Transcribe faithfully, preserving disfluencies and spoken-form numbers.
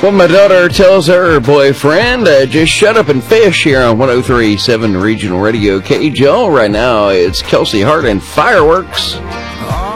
Well, my daughter tells her boyfriend, uh, just shut up and fish here on one oh three point seven Regional Radio K J O. Right now, it's Kelsey Hart and Fireworks.